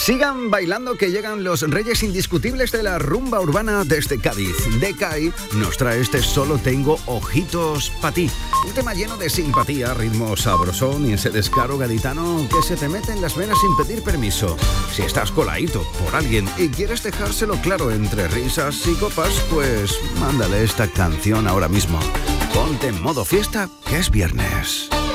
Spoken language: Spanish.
Sigan bailando que llegan los reyes indiscutibles de la rumba urbana desde Cádiz. Decay nos trae este Solo tengo ojitos pa' ti. Un tema lleno de simpatía, ritmo sabrosón y ese descaro gaditano que se te mete en las venas sin pedir permiso. Si estás coladito por alguien y quieres dejárselo claro entre risas y copas, pues mándale esta canción ahora mismo. Ponte en modo fiesta, que es viernes.